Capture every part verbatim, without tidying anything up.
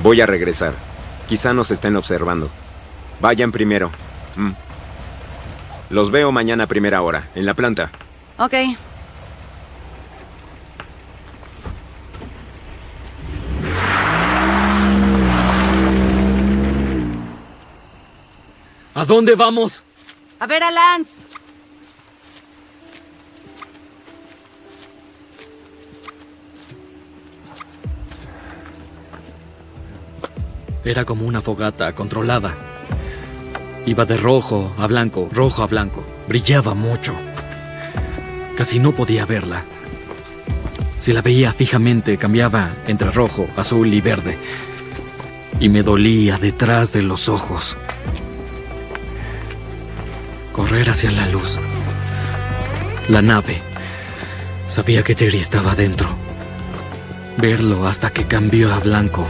Voy a regresar. Quizá nos estén observando. Vayan primero. Mm. Los veo mañana a primera hora, en la planta. Ok. ¿A dónde vamos? A ver a Lance. Era como una fogata controlada. Iba de rojo a blanco, rojo a blanco. Brillaba mucho. Casi no podía verla. Si la veía fijamente, cambiaba entre rojo, azul y verde. Y me dolía detrás de los ojos. Correr hacia la luz. La nave. Sabía que Jerry estaba dentro. Verlo hasta que cambió a blanco.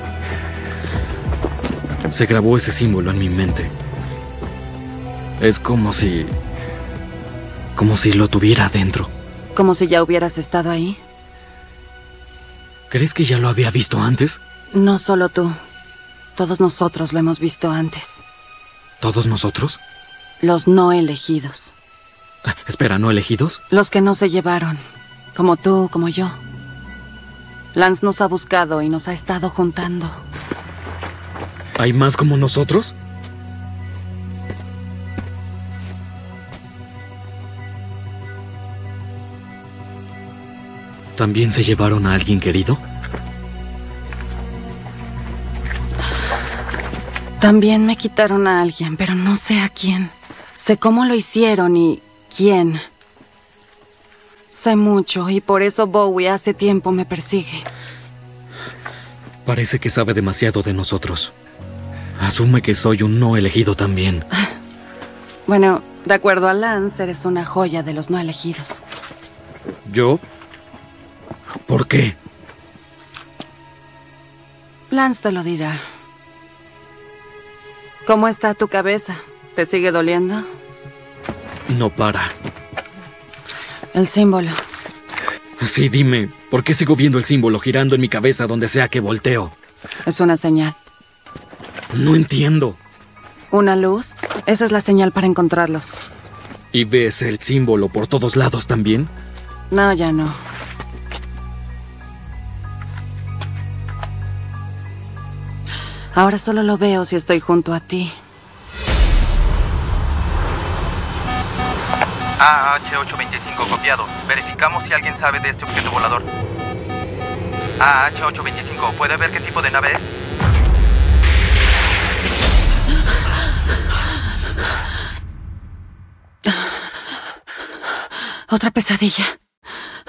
Se grabó ese símbolo en mi mente. Es como si... como si lo tuviera adentro. Como si ya hubieras estado ahí. ¿Crees que ya lo había visto antes? No solo tú. Todos nosotros lo hemos visto antes. ¿Todos nosotros? Los no elegidos. Ah, espera, ¿no elegidos? Los que no se llevaron. Como tú, como yo. Lance nos ha buscado y nos ha estado juntando. ¿Hay más como nosotros? ¿También se llevaron a alguien querido? También me quitaron a alguien, pero no sé a quién. Sé cómo lo hicieron y quién. Sé mucho y por eso Bowie hace tiempo me persigue. Parece que sabe demasiado de nosotros. Asume que soy un no elegido también. Bueno, de acuerdo a Lance, eres una joya de los no elegidos. ¿Yo? ¿Por qué? Lance te lo dirá. ¿Cómo está tu cabeza? ¿Te sigue doliendo? No para. El símbolo. Sí, dime, ¿por qué sigo viendo el símbolo girando en mi cabeza donde sea que volteo? Es una señal. No entiendo. ¿Una luz? Esa es la señal para encontrarlos. ¿Y ves el símbolo por todos lados también? No, ya no. Ahora solo lo veo si estoy junto a ti. A H ocho veinticinco copiado. Verificamos si alguien sabe de este objeto volador. A H ocho veinticinco, ¿puede ver qué tipo de nave es? Otra pesadilla.